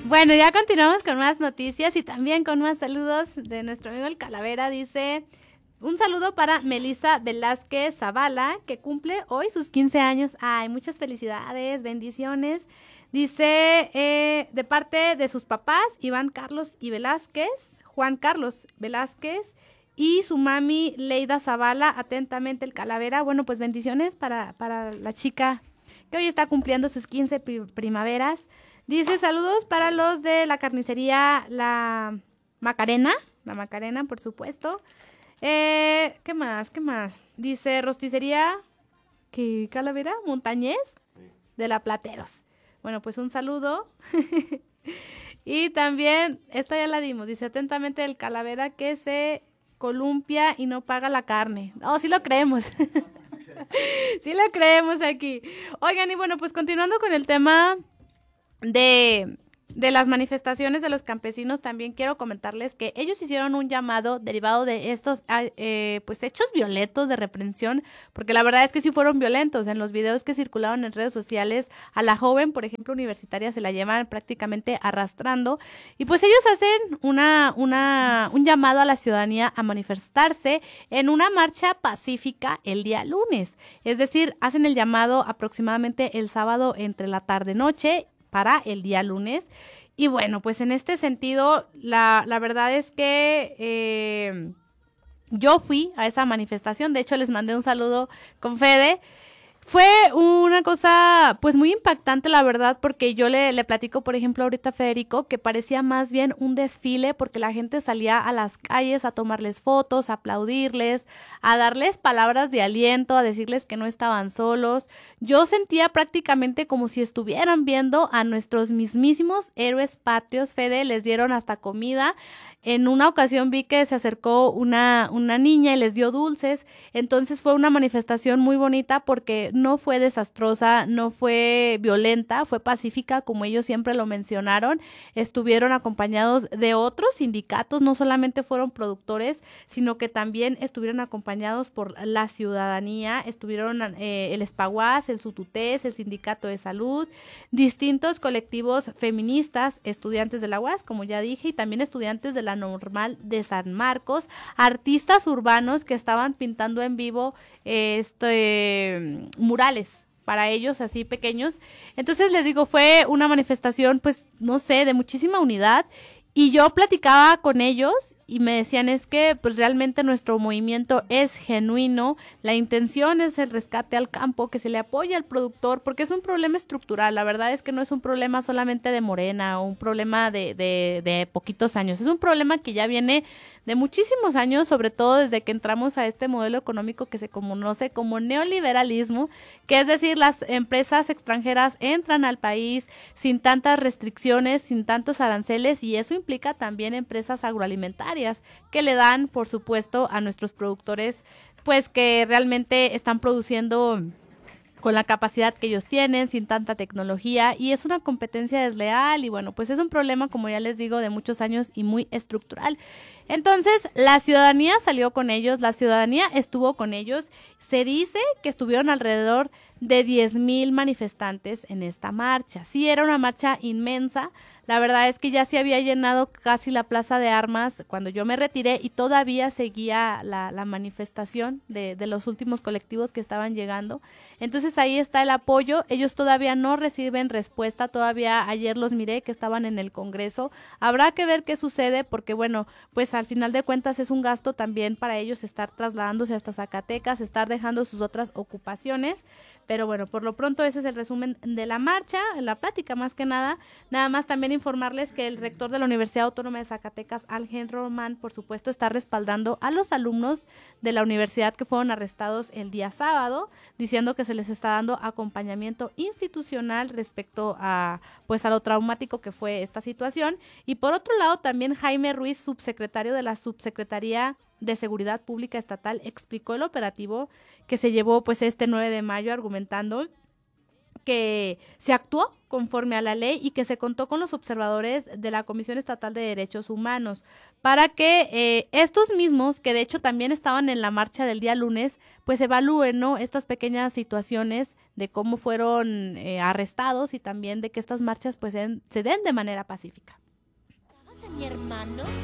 Bueno, ya continuamos con más noticias y también con más saludos de nuestro amigo el Calavera. Dice, un saludo para Melissa Velázquez Zavala, que cumple hoy sus 15 años. Ay, muchas felicidades, bendiciones. Dice, de parte de sus papás, Iván Carlos y Velázquez, Juan Carlos Velázquez y su mami Leida Zavala, atentamente el Calavera. Bueno, pues bendiciones para la chica que hoy está cumpliendo sus 15 primaveras. Dice, saludos para los de la carnicería La Macarena, por supuesto. ¿Qué más? ¿Qué más? Dice, rosticería, ¿qué Calavera? Montañés de la Plateros. Bueno, pues un saludo. Y también, esta ya la dimos, dice, atentamente el Calavera que se columpia y no paga la carne. Oh, sí lo creemos. Sí lo creemos aquí. Oigan, y bueno, pues continuando con el tema de las manifestaciones de los campesinos, también quiero comentarles que ellos hicieron un llamado derivado de estos pues hechos violentos de reprensión, porque la verdad es que sí fueron violentos. En los videos que circularon en redes sociales, a la joven, por ejemplo, universitaria, se la llevan prácticamente arrastrando, y pues ellos hacen un llamado a la ciudadanía a manifestarse en una marcha pacífica el día lunes, es decir, hacen el llamado aproximadamente el sábado entre la tarde-noche para el día lunes. Y bueno, pues en este sentido, la verdad es que yo fui a esa manifestación. De hecho, les mandé un saludo con Fede. Fue una cosa pues muy impactante, la verdad, porque yo le platico, por ejemplo, ahorita a Federico, que parecía más bien un desfile, porque la gente salía a las calles a tomarles fotos, a aplaudirles, a darles palabras de aliento, a decirles que no estaban solos. Yo sentía prácticamente como si estuvieran viendo a nuestros mismísimos héroes patrios. Fede, les dieron hasta comida. En una ocasión vi que se acercó una niña y les dio dulces. Entonces fue una manifestación muy bonita porque no fue desastrosa, no fue violenta, fue pacífica como ellos siempre lo mencionaron. Estuvieron acompañados de otros sindicatos, no solamente fueron productores, sino que también estuvieron acompañados por la ciudadanía. Estuvieron el Espaguas, el Sututés, el Sindicato de Salud, distintos colectivos feministas, estudiantes de la UAS, como ya dije, y también estudiantes de la Normal de San Marcos, artistas urbanos que estaban pintando en vivo murales para ellos así pequeños. Entonces les digo, fue una manifestación pues no sé, de muchísima unidad, y yo platicaba con ellos y me decían, es que pues realmente nuestro movimiento es genuino, la intención es el rescate al campo, que se le apoye al productor, porque es un problema estructural. La verdad es que no es un problema solamente de Morena o un problema de poquitos años, es un problema que ya viene de muchísimos años, sobre todo desde que entramos a este modelo económico que se conoce como neoliberalismo, que es decir, las empresas extranjeras entran al país sin tantas restricciones, sin tantos aranceles, y eso implica también empresas agroalimentarias que le dan, por supuesto, a nuestros productores, pues que realmente están produciendo con la capacidad que ellos tienen, sin tanta tecnología, y es una competencia desleal, y bueno, pues es un problema, como ya les digo, de muchos años y muy estructural. Entonces, la ciudadanía salió con ellos, la ciudadanía estuvo con ellos. Se dice que estuvieron alrededor de 10,000 manifestantes en esta marcha. Sí, era una marcha inmensa. La verdad es que ya se había llenado casi la Plaza de Armas cuando yo me retiré, y todavía seguía la manifestación de los últimos colectivos que estaban llegando. Entonces ahí está el apoyo. Ellos todavía no reciben respuesta. Todavía ayer los miré que estaban en el Congreso. Habrá que ver qué sucede, porque bueno, pues al final de cuentas es un gasto también para ellos estar trasladándose hasta Zacatecas, estar dejando sus otras ocupaciones. Pero bueno, por lo pronto ese es el resumen de la marcha, la plática más que nada. Nada más también informarles que el rector de la Universidad Autónoma de Zacatecas, Ángel Román, por supuesto, está respaldando a los alumnos de la universidad que fueron arrestados el día sábado, diciendo que se les está dando acompañamiento institucional respecto a pues a lo traumático que fue esta situación. Y por otro lado, también Jaime Ruiz, subsecretario de la Subsecretaría de Seguridad Pública Estatal, explicó el operativo que se llevó pues este 9 de mayo, argumentando que se actuó conforme a la ley y que se contó con los observadores de la Comisión Estatal de Derechos Humanos para que estos mismos, que de hecho también estaban en la marcha del día lunes, pues evalúen, ¿no?, estas pequeñas situaciones de cómo fueron arrestados y también de que estas marchas pues se den de manera pacífica. ¿Estabas a mi hermano?